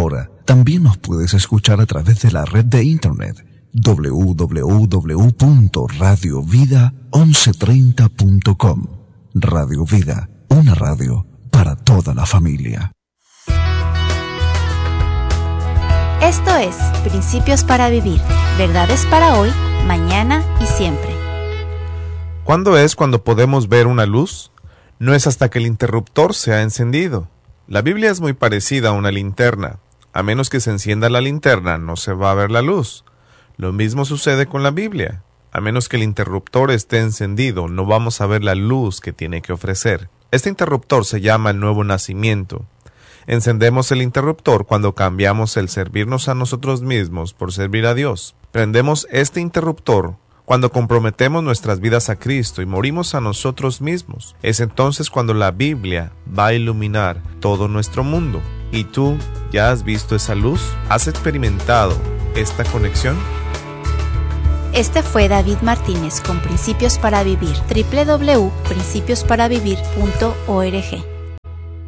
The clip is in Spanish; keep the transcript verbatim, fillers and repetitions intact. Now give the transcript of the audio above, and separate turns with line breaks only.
Ahora, también nos puedes escuchar a través de la red de internet doble u doble u doble u punto radio vida once treinta punto com. Radio Vida, una radio para toda la familia.
Esto es Principios para Vivir, verdades para hoy, mañana y siempre.
¿Cuándo es cuando podemos ver una luz? No es hasta que el interruptor se ha encendido. La Biblia es muy parecida a una linterna. A menos que se encienda la linterna, no se va a ver la luz. Lo mismo sucede con la Biblia. A menos que el interruptor esté encendido, no vamos a ver la luz que tiene que ofrecer. Este interruptor se llama el nuevo nacimiento. Encendemos el interruptor cuando cambiamos el servirnos a nosotros mismos por servir a Dios. Prendemos este interruptor cuando comprometemos nuestras vidas a Cristo y morimos a nosotros mismos. Es entonces cuando la Biblia va a iluminar todo nuestro mundo. ¿Y tú ya has visto esa luz? ¿Has experimentado esta conexión?
Este fue David Martínez con Principios para Vivir. doble u doble u doble u punto principios para vivir punto org.